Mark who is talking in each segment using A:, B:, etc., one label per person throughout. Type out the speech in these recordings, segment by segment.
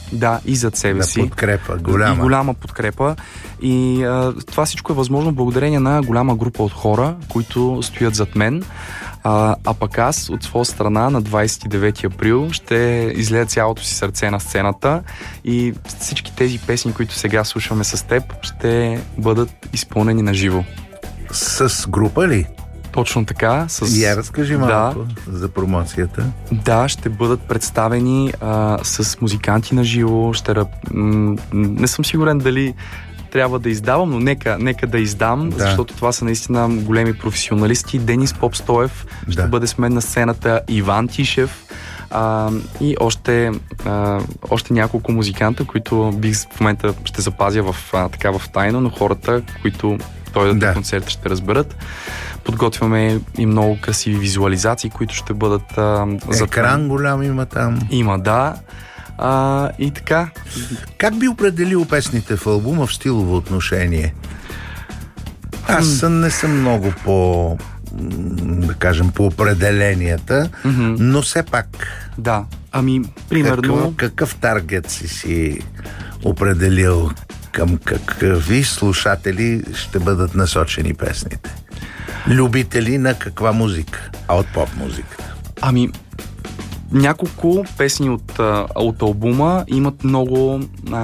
A: Да, и зад себе си.
B: Подкрепа, голяма.
A: И голяма подкрепа. И това всичко е възможно благодарение на голяма група от хора, които стоят зад мен. А пък аз от своя страна на 29 април ще излея цялото си сърце на сцената и всички тези песни, които сега слушаме с теб, ще бъдат изпълнени на живо.
B: С група ли?
A: Точно така.
B: Я разкажи малко за промоцията.
A: Да, ще бъдат представени с музиканти на живо. Не съм сигурен дали трябва да издавам, но нека да издам, защото това са наистина големи професионалисти. Денис Попстоев ще бъде с мен на сцената, Иван Тишев и още няколко музиканта, които в момента ще запазя в тайна, но хората, които дойдат на концерта, ще разберат. Подготвяме и много красиви визуализации, които ще бъдат
B: екран голям има там.
A: Има, да. И така.
B: Как би определил песните в албума в стилово отношение? Аз не съм много по, да кажем, по определенията, но все пак.
A: Да, примерно.
B: Какъв таргет си определил? Към какви слушатели ще бъдат насочени песните? Любители на каква музика? От поп музиката?
A: Няколко песни от албума имат много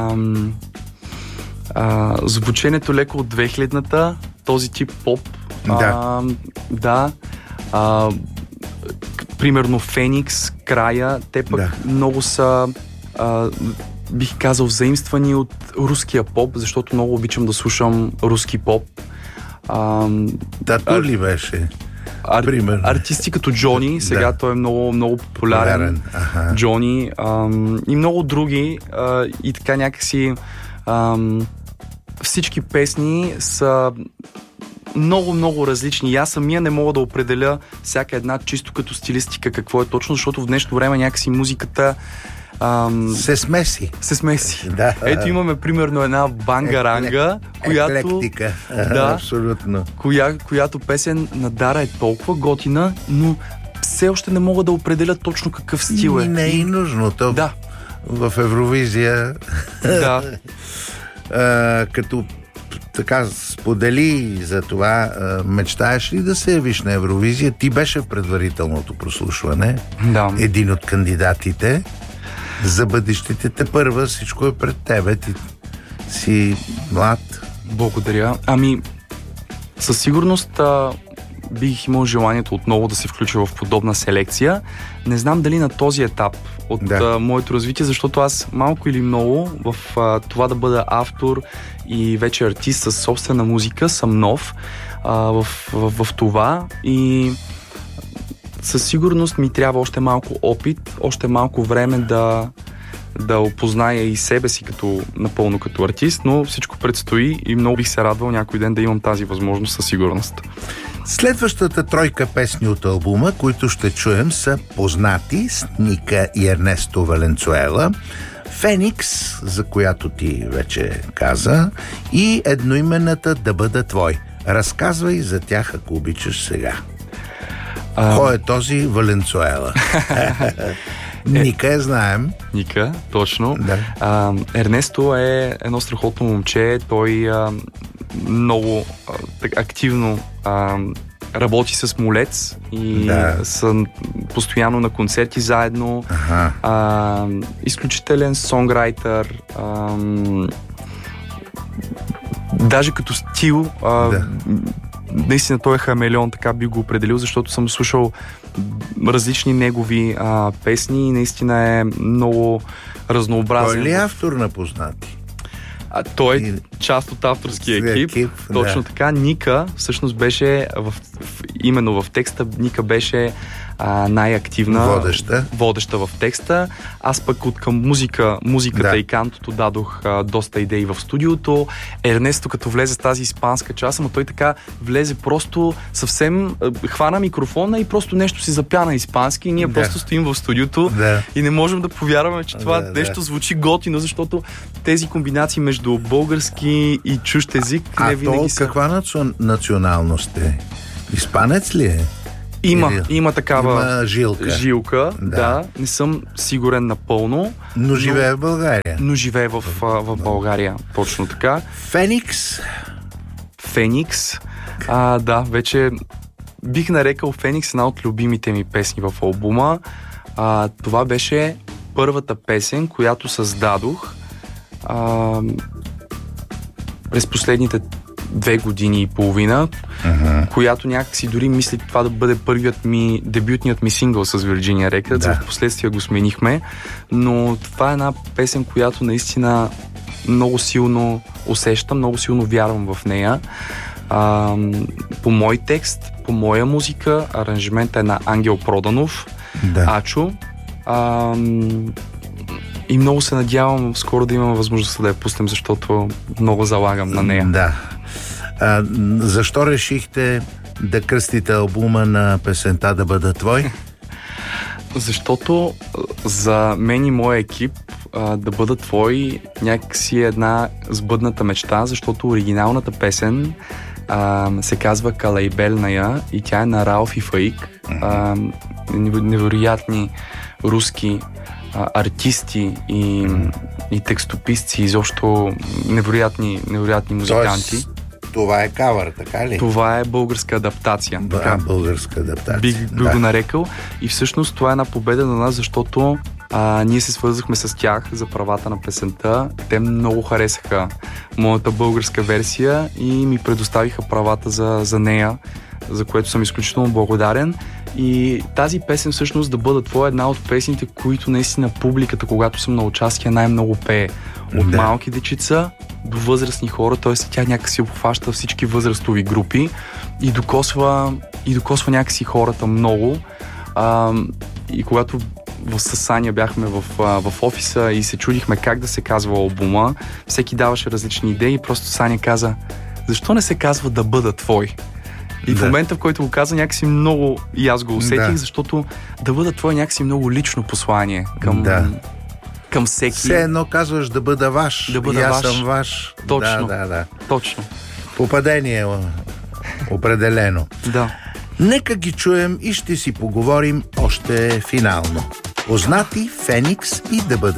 A: звученето леко от 2000-та, този тип поп. Примерно Феникс, Края, те пък много са бих казал заимствани от руския поп, защото много обичам да слушам руски поп.
B: Тату ли беше?
A: Артисти като Джони, сега той е много, много популярен. Джони и много други. И така някакси всички песни са много, много различни. И аз самия не мога да определя всяка една чисто като стилистика какво е точно, защото в днешно време някакси музиката
B: се смеси.
A: Да. Ето имаме примерно една бангаранга, която...
B: Еклектика. Абсолютно.
A: Която песен на Дара е толкова готина, но все още не мога да определя точно какъв стил е.
B: Не е и нужно. В Евровизия като така сподели за това, мечтаеш ли да се явиш на Евровизия? Ти беше в предварителното прослушване. Един от кандидатите. За бъдещите тепърва всичко е пред тебе. Ти си млад.
A: Благодаря. Със сигурност бих имал желанието отново да се включа в подобна селекция. Не знам дали на този етап от моето развитие, защото аз малко или много в това да бъда автор и вече артист със собствена музика съм нов в това и със сигурност ми трябва още малко опит, още малко време да опозная и себе си напълно като артист, но всичко предстои и много бих се радвал някой ден да имам тази възможност със сигурност.
B: Следващата тройка песни от албума, които ще чуем, са Познати с Ника и Ернесто Валенцуела, Феникс, за която ти вече каза, и едноименната Да бъда твой. Разказвай за тях, ако обичаш сега. Кой е този Валенцуела? Ника знаем.
A: Ника, точно. Ернесто е едно страхотно момче. Той много активно работи с Молец и са постоянно на концерти заедно. Изключителен сонграйтър. Даже като стил наистина той е хамелеон, така би го определил, защото съм слушал различни негови песни и наистина е много разнообразен.
B: Той ли е автор на Познати?
A: Той е част от авторския екип. Точно така. Ника всъщност беше именно в текста. Ника беше най-активна. Водеща в текста. Аз пък към музиката и кантото дадох доста идеи в студиото. Ернесто като влезе с тази испанска част, но той така влезе просто съвсем хвана микрофона и просто нещо си запя на испански и ние просто стоим в студиото и не можем да повярваме, че това нещо звучи готино, защото тези комбинации между български и чужд език не винаги са.
B: Каква националност е? Испанец ли е?
A: Има такава
B: има
A: жилка, да. Не съм сигурен напълно.
B: Но живее в България.
A: Но живее в България, точно така. Феникс. Да, вече бих нарекал Феникс една от любимите ми песни в албума. Това беше първата песен, която създадох през последните 2 години и половина, която някакси дори мисли това да бъде дебютният ми сингъл с Virginia Records. В последствие го сменихме, но това е една песен, която наистина много силно усещам, много силно вярвам в нея. По мой текст, по моя музика, аранжимента е на Ангел Проданов, Ачо. И много се надявам скоро да имам възможността да я пуснем, защото много залагам на нея.
B: Да. Защо решихте да кръстите албума на песента "Да бъда твой"?
A: Защото за мен и моя екип "Да бъда твой" някакси е една сбъдната мечта, защото оригиналната песен се казва "Калайбелная" и тя е на Ралф и Фаик. Невероятни руски артисти и текстописци, изобщо невероятни музиканти.
B: Тоест, това е кавър, така ли?
A: Това е българска адаптация.
B: Българска адаптация.
A: Бих го нарекал. И всъщност това е една победа на нас, защото ние се свързахме с тях за правата на песента. Те много харесаха моята българска версия и ми предоставиха правата за нея, за което съм изключително благодарен. И тази песен всъщност "Да бъда твоя" е една от песните, които наистина публиката, когато съм на участие, най-много пее. От малки дечица до възрастни хора, т.е. тя някакси обхваща всички възрастови групи и докосва някакси хората много. И когато с Саня бяхме в офиса и се чудихме как да се казва албума, всеки даваше различни идеи и просто Саня каза: "Защо не се казва "Да бъда твой"?" И в момента, в който го каза, някакси много и аз го усетих, защото "Да бъда твой" някакси много лично послание към всеки.
B: Все едно казваш "да бъда ваш", и аз съм ваш.
A: Точно. Точно.
B: Попадение определено.
A: Да.
B: Нека ги чуем и ще си поговорим още финално. Познати, Феникс и "Да бъда